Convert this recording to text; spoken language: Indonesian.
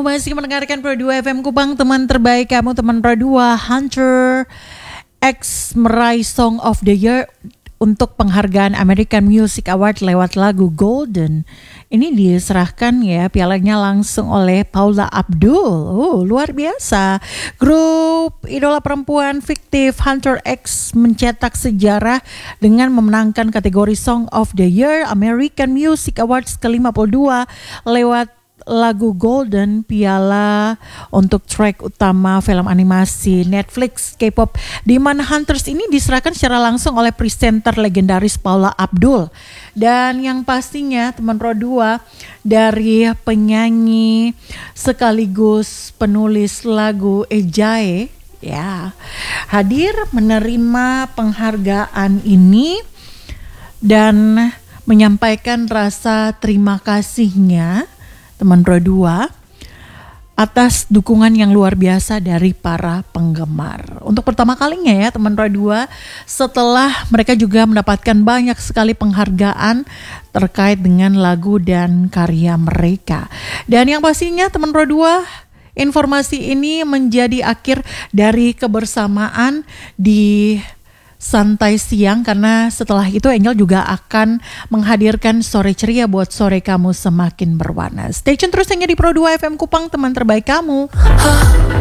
Kamu masih mendengarkan Pro 2 FM Kupang, teman terbaik kamu, teman Pro 2. Hunter X meraih Song of the Year untuk penghargaan American Music Award lewat lagu Golden. Ini diserahkan ya pialanya langsung oleh Paula Abdul. Oh, luar biasa. Grup idola perempuan fiktif Hunter X mencetak sejarah dengan memenangkan kategori Song of the Year American Music Awards ke-52 lewat lagu Golden, piala untuk track utama film animasi Netflix K-pop, di mana Hunters ini diserahkan secara langsung oleh presenter legendaris Paula Abdul. Dan yang pastinya teman Pro 2 dari penyanyi sekaligus penulis lagu Ejae ya hadir menerima penghargaan ini dan menyampaikan rasa terima kasihnya teman Pro 2 atas dukungan yang luar biasa dari para penggemar. Untuk pertama kalinya ya teman Pro 2 setelah mereka juga mendapatkan banyak sekali penghargaan terkait dengan lagu dan karya mereka. Dan yang pastinya teman Pro 2, informasi ini menjadi akhir dari kebersamaan di Santai Siang, karena setelah itu Angel juga akan menghadirkan Sore Ceria buat sore kamu semakin berwarna. Stay tune terus hanya di Pro 2 FM Kupang, teman terbaik kamu.